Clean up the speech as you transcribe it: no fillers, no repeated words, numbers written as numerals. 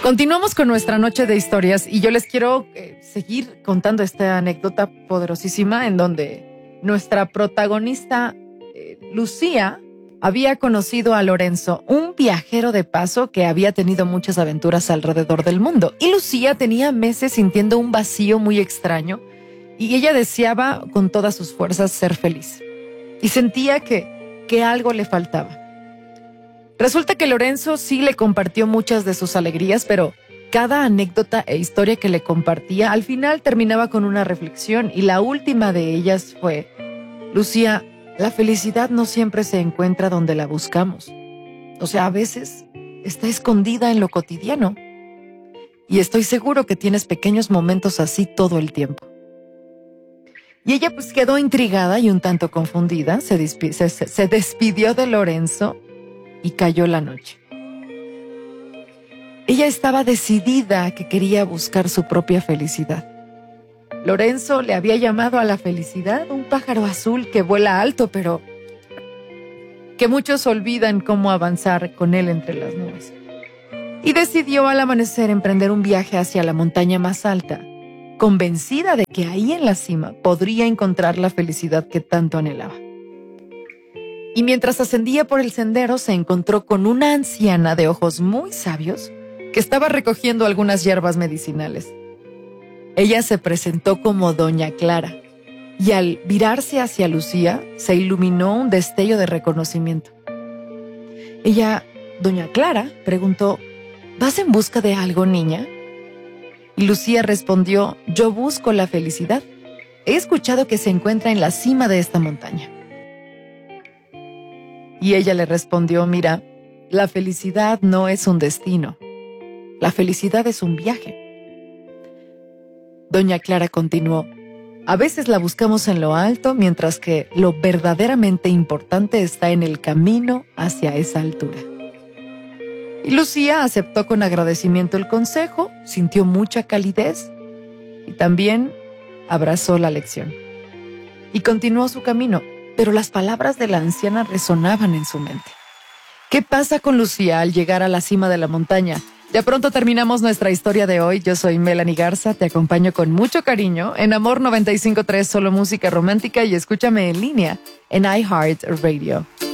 Continuamos con nuestra noche de historias y yo les quiero seguir contando esta anécdota poderosísima en donde nuestra protagonista, Lucía, había conocido a Lorenzo, un viajero de paso que había tenido muchas aventuras alrededor del mundo. Y Lucía tenía meses sintiendo un vacío muy extraño y ella deseaba con todas sus fuerzas ser feliz. Y sentía que algo le faltaba. Resulta que Lorenzo sí le compartió muchas de sus alegrías, pero cada anécdota e historia que le compartía al final terminaba con una reflexión y la última de ellas fue: Lucía, la felicidad no siempre se encuentra donde la buscamos. O sea, a veces está escondida en lo cotidiano. Y estoy seguro que tienes pequeños momentos así todo el tiempo. Y ella pues quedó intrigada y un tanto confundida, se despidió de Lorenzo y cayó la noche. Ella estaba decidida a que quería buscar su propia felicidad. Lorenzo le había llamado a la felicidad un pájaro azul que vuela alto, pero que muchos olvidan cómo avanzar con él entre las nubes. Y decidió al amanecer emprender un viaje hacia la montaña más alta, convencida de que ahí en la cima podría encontrar la felicidad que tanto anhelaba. Y mientras ascendía por el sendero se encontró con una anciana de ojos muy sabios que estaba recogiendo algunas hierbas medicinales. Ella se presentó como Doña Clara y al virarse hacia Lucía se iluminó un destello de reconocimiento. Ella, Doña Clara, preguntó: ¿vas en busca de algo, niña? Y Lucía respondió: yo busco la felicidad. He escuchado que se encuentra en la cima de esta montaña. Y ella le respondió: mira, la felicidad no es un destino. La felicidad es un viaje. Doña Clara continuó: a veces la buscamos en lo alto, mientras que lo verdaderamente importante está en el camino hacia esa altura. Y Lucía aceptó con agradecimiento el consejo, sintió mucha calidez y también abrazó la lección. Y continuó su camino, pero las palabras de la anciana resonaban en su mente. ¿Qué pasa con Lucía al llegar a la cima de la montaña? Ya pronto terminamos nuestra historia de hoy. Yo soy Melanie Garza, te acompaño con mucho cariño en Amor 95.3, solo música romántica, y escúchame en línea en iHeartRadio.